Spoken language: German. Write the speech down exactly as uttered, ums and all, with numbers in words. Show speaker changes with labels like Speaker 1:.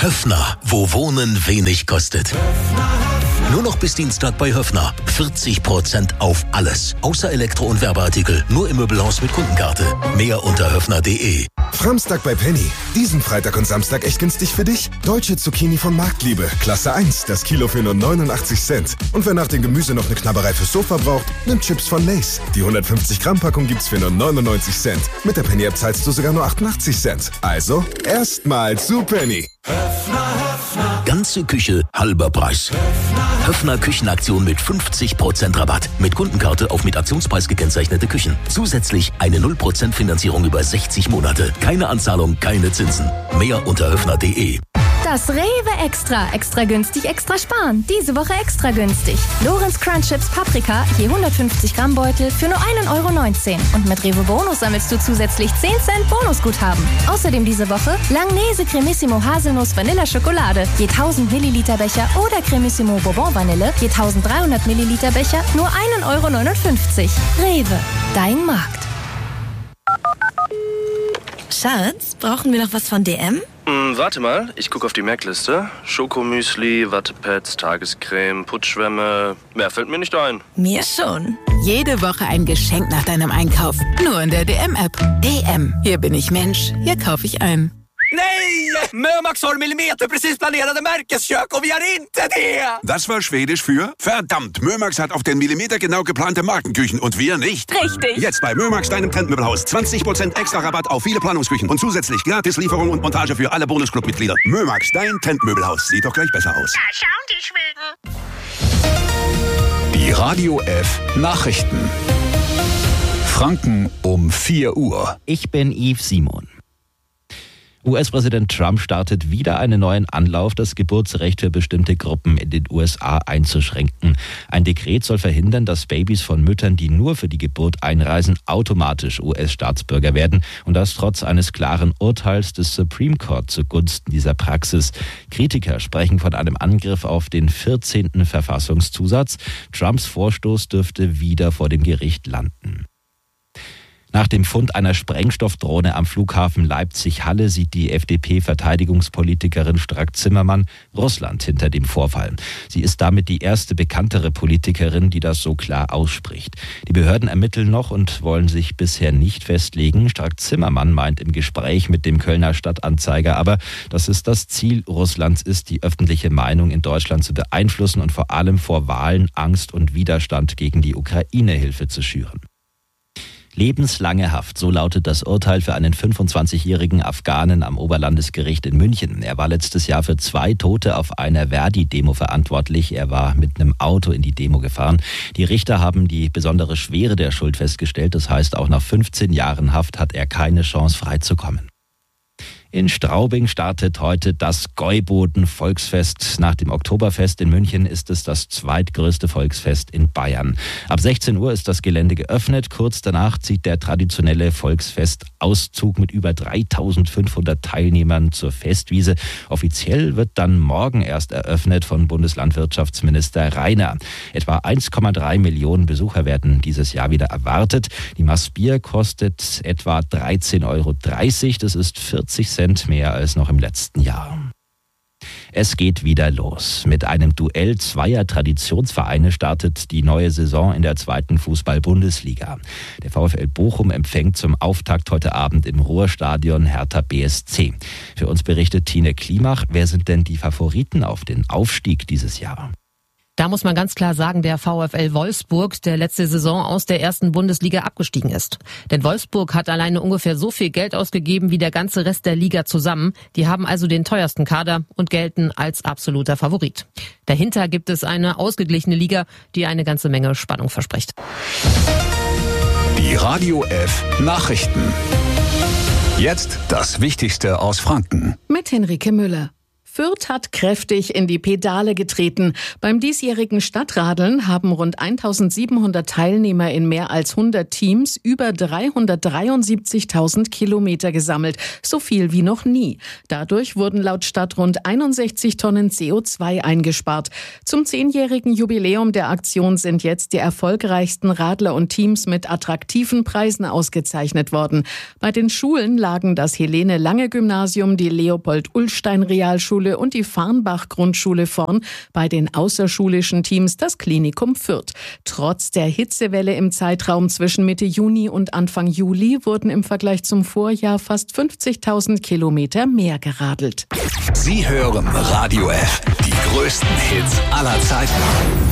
Speaker 1: Höffner, wo Wohnen wenig kostet. Nur noch bis Dienstag bei Höffner. vierzig Prozent auf alles. Außer Elektro- und Werbeartikel. Nur im Möbelhaus mit Kundenkarte. Mehr unter höffner punkt de.
Speaker 2: Framstag bei Penny. Diesen Freitag und Samstag echt günstig für dich. Deutsche Zucchini von Marktliebe. Klasse eins. Das Kilo für nur neunundachtzig Cent. Und wer nach dem Gemüse noch eine Knabberei fürs Sofa braucht, nimmt Chips von Lay's. Die hundertfünfzig Gramm Packung gibt's für nur neunundneunzig Cent. Mit der Penny-App zahlst du sogar nur achtundachtzig Cent. Also, erstmal zu Penny.
Speaker 1: Höffner, Höffner. Ganze Küche, halber Preis. Höffner, Höffner Küchenaktion mit fünfzig Prozent Rabatt. Mit Kundenkarte auf mit Aktionspreis gekennzeichnete Küchen. Zusätzlich eine null Prozent Finanzierung über sechzig Monate. Keine Anzahlung, keine Zinsen. Mehr unter höffner punkt de.
Speaker 3: Das Rewe Extra. Extra günstig, extra sparen. Diese Woche extra günstig. Lorenz Crunch Chips Paprika, je hundertfünfzig Gramm Beutel für nur ein Euro neunzehn. Und mit Rewe Bonus sammelst du zusätzlich zehn Cent Bonusguthaben. Außerdem diese Woche Langnese Cremissimo Haselnuss Vanilla Schokolade, je tausend Milliliter Becher oder Cremissimo Bourbon Vanille, je eintausenddreihundert Milliliter Becher, nur ein Euro neunundfünfzig. Rewe, dein Markt.
Speaker 4: Schatz, brauchen wir noch was von D M?
Speaker 5: Mm, warte mal, ich gucke auf die Merkliste. Schokomüsli, Wattepads, Tagescreme, Putzschwämme. Mehr fällt mir nicht ein.
Speaker 4: Mir schon.
Speaker 6: Jede Woche ein Geschenk nach deinem Einkauf. Nur in der D M-App. D M. Hier bin ich Mensch. Hier kaufe ich ein.
Speaker 7: Nej! Mömax har millimeterprecis planerade Märkeskök och vi har inte det!
Speaker 8: Das war Schwedisch für verdammt. Mömax hat auf den Millimeter genau geplante Markenküchen und wir nicht.
Speaker 4: Richtig.
Speaker 8: Jetzt bei Mömax, deinem Trendmöbelhaus. zwanzig Prozent extra Rabatt auf viele Planungsküchen und zusätzlich gratis Lieferung und Montage für alle Bonusclub-Mitglieder. Mömax, dein Trendmöbelhaus. Sieht doch gleich besser aus.
Speaker 9: Da schauen die Schweden.
Speaker 10: Die Radio F Nachrichten. Franken um vier Uhr.
Speaker 11: Ich bin Yves Simon. U S-Präsident Trump startet wieder einen neuen Anlauf, das Geburtsrecht für bestimmte Gruppen in den U S A einzuschränken. Ein Dekret soll verhindern, dass Babys von Müttern, die nur für die Geburt einreisen, automatisch U S-Staatsbürger werden. Und das trotz eines klaren Urteils des Supreme Court zugunsten dieser Praxis. Kritiker sprechen von einem Angriff auf den vierzehnten Verfassungszusatz. Trumps Vorstoß dürfte wieder vor dem Gericht landen. Nach dem Fund einer Sprengstoffdrohne am Flughafen Leipzig-Halle sieht die F D P-Verteidigungspolitikerin Strack-Zimmermann Russland hinter dem Vorfall. Sie ist damit die erste bekanntere Politikerin, die das so klar ausspricht. Die Behörden ermitteln noch und wollen sich bisher nicht festlegen. Strack-Zimmermann meint im Gespräch mit dem Kölner Stadtanzeiger aber, dass es das Ziel Russlands ist, die öffentliche Meinung in Deutschland zu beeinflussen und vor allem vor Wahlen Angst und Widerstand gegen die Ukraine-Hilfe zu schüren. Lebenslange Haft, so lautet das Urteil für einen fünfundzwanzigjährigen Afghanen am Oberlandesgericht in München. Er war letztes Jahr für zwei Tote auf einer Verdi-Demo verantwortlich. Er war mit einem Auto in die Demo gefahren. Die Richter haben die besondere Schwere der Schuld festgestellt. Das heißt, auch nach fünfzehn Jahren Haft hat er keine Chance, freizukommen. In Straubing startet heute das Gäuboden-Volksfest. Nach dem Oktoberfest in München ist es das zweitgrößte Volksfest in Bayern. Ab sechzehn Uhr ist das Gelände geöffnet. Kurz danach zieht der traditionelle Volksfestauszug mit über dreitausendfünfhundert Teilnehmern zur Festwiese. Offiziell wird dann morgen erst eröffnet von Bundeslandwirtschaftsminister Rainer. Etwa eins Komma drei Millionen Besucher werden dieses Jahr wieder erwartet. Die Maß Bier kostet etwa dreizehn Euro dreißig. Das ist vierzig Cent mehr als noch im letzten Jahr. Es geht wieder los. Mit einem Duell zweier Traditionsvereine startet die neue Saison in der zweiten Fußball-Bundesliga. Der VfL Bochum empfängt zum Auftakt heute Abend im Ruhrstadion Hertha B S C. Für uns berichtet Tine Klimach. Wer sind denn die Favoriten auf den Aufstieg dieses Jahr?
Speaker 12: Da muss man ganz klar sagen, der VfL Wolfsburg, der letzte Saison aus der ersten Bundesliga abgestiegen ist. Denn Wolfsburg hat alleine ungefähr so viel Geld ausgegeben wie der ganze Rest der Liga zusammen. Die haben also den teuersten Kader und gelten als absoluter Favorit. Dahinter gibt es eine ausgeglichene Liga, die eine ganze Menge Spannung verspricht.
Speaker 10: Die Radio F Nachrichten. Jetzt das Wichtigste aus Franken.
Speaker 6: Mit Henrike Müller. Fürth hat kräftig in die Pedale getreten. Beim diesjährigen Stadtradeln haben rund eintausendsiebenhundert Teilnehmer in mehr als hundert Teams über dreihundertdreiundsiebzigtausend Kilometer gesammelt. So viel wie noch nie. Dadurch wurden laut Stadt rund einundsechzig Tonnen C O zwei eingespart. Zum zehnjährigen Jubiläum der Aktion sind jetzt die erfolgreichsten Radler und Teams mit attraktiven Preisen ausgezeichnet worden. Bei den Schulen lagen das Helene-Lange-Gymnasium, die Leopold-Ullstein-Realschule Grundschule und die Farnbach-Grundschule vorn, bei den außerschulischen Teams das Klinikum Fürth. Trotz der Hitzewelle im Zeitraum zwischen Mitte Juni und Anfang Juli wurden im Vergleich zum Vorjahr fast fünfzigtausend Kilometer mehr geradelt.
Speaker 10: Sie hören Radio F, die größten Hits aller Zeiten.